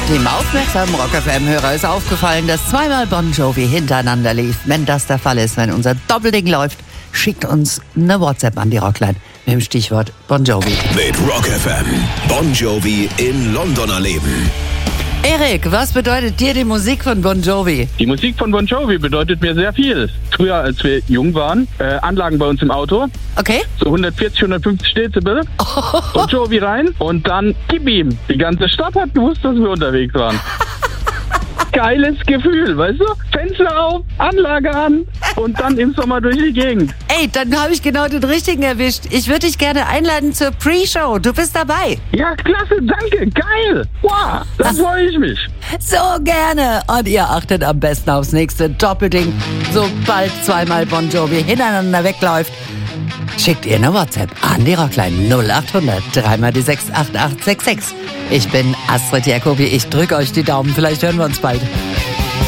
Dem aufmerksamen Rock FM-Hörer ist aufgefallen, dass zweimal Bon Jovi hintereinander lief. Wenn das der Fall ist, wenn unser Doppelding läuft, schickt uns eine WhatsApp an die Rockline mit dem Stichwort Bon Jovi. Mit Rock FM. Bon Jovi in London erleben. Erik, was bedeutet dir die Musik von Bon Jovi? Die Musik von Bon Jovi bedeutet mir sehr viel. Früher, als wir jung waren, Anlagen bei uns im Auto. Okay. So 140, 150 Dezibel. Bon Jovi rein und dann gib ihm. Die ganze Stadt hat gewusst, dass wir unterwegs waren. Geiles Gefühl, weißt du? Fenster auf, Anlage an und dann im Sommer durch die Gegend. Ey, dann habe ich genau den richtigen erwischt. Ich würde dich gerne einladen zur Pre-Show. Du bist dabei. Ja, klasse, danke, geil. Wow, da freue ich mich. So gerne. Und ihr achtet am besten aufs nächste Doppelding. Sobald zweimal Bon Jovi hintereinander wegläuft, schickt ihr eine WhatsApp an die Rockline 0800 3 die 68866. Ich bin Astrid Jacobi. Ich drücke euch die Daumen. Vielleicht hören wir uns bald.